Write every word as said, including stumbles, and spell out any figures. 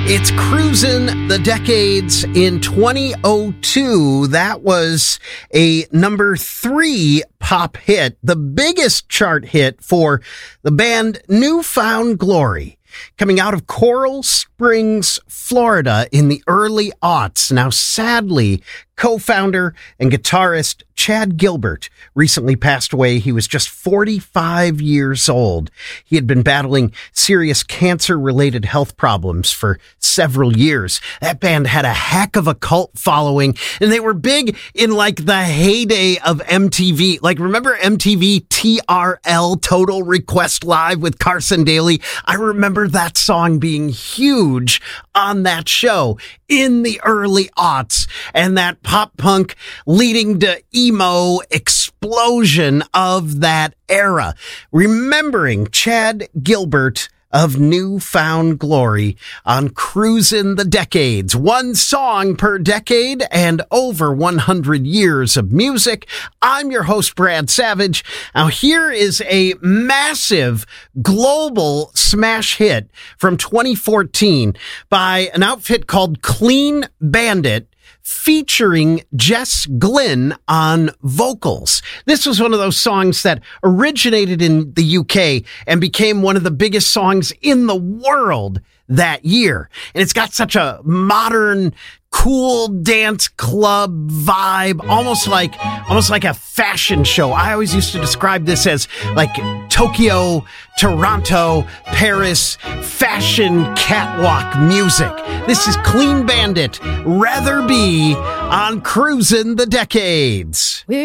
It's Cruisin' the Decades in twenty oh two. That was a number three pop hit, the biggest chart hit for the band New Found Glory, coming out of Coral Springs, Florida in the early aughts. Now, sadly, co-founder and guitarist Chad Gilbert recently passed away. He was just forty-five years old. He had been battling serious cancer-related health problems for several years. That band had a heck of a cult following, and they were big in like the heyday of M T V. Like, remember M T V T R L, Total Request Live with Carson Daly? I remember that song being huge on that show in the early aughts, and that pop punk leading to emo explosion of that era. Remembering Chad Gilbert of New Found Glory on Cruisin' the Decades. One song per decade and over one hundred years of music. I'm your host, Brad Savage. Now, here is a massive global smash hit from twenty fourteen by an outfit called Clean Bandit, featuring Jess Glynne on vocals. This was one of those songs that originated in the U K and became one of the biggest songs in the world that year. And it's got such a modern, cool dance club vibe, almost like almost like a fashion show. I always used to describe this as like Tokyo, Toronto, Paris fashion catwalk music. This is Clean Bandit, Rather Be on Cruisin' the Decades. We're